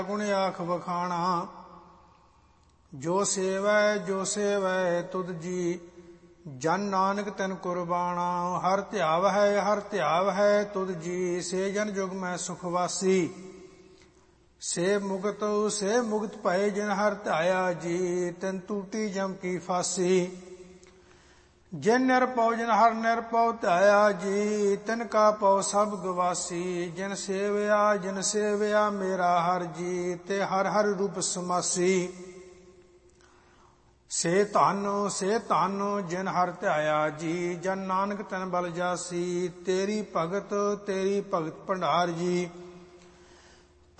ਗੁਣ ਆਖ ਵਖਾਣਾ। ਜੋ ਸੇਵੈ ਤੁਧ ਜੀ, ਜਨ ਨਾਨਕ ਤੈਨ ਕੁਰਬਾਣਾ। ਹਰ ਧਿਆਵ ਹੈ ਤੁਧ ਜੀ, ਸੇ ਜਨ ਜੁਗ ਮੈਂ ਸੁਖ ਵਾਸੀ। ਸੇ ਮੁਕਤ ਭਏ ਜਿਨ ਹਰ ਧਿਆਇਆ ਜੀ, ਤਿਨ ਟੂਟੀ ਜਮ ਕੀ ਫਾਸੀ। ਜਿਨ ਨਿਰਭਉ ਜਿਨ ਹਰ ਨਿਰਭਉ ਧਿਆਇਆ ਜੀ, ਤਿਨ ਕਾ ਪਉ ਸਭ ਗਵਾਸੀ। ਜਿਨ ਸੇਵਿਆ ਮੇਰਾ ਹਰ ਜੀ, ਤੇ ਹਰ ਹਰ ਰੂਪ ਸਮਾਸੀ। ਸੇ ਧਨ ਜਿਨ ਹਰ ਧਿਆਇਆ ਜੀ, ਜਨ ਨਾਨਕ ਤਨ ਬਲ ਜਾਸੀ। ਤੇਰੀ ਭਗਤ ਭੰਡਾਰ ਜੀ,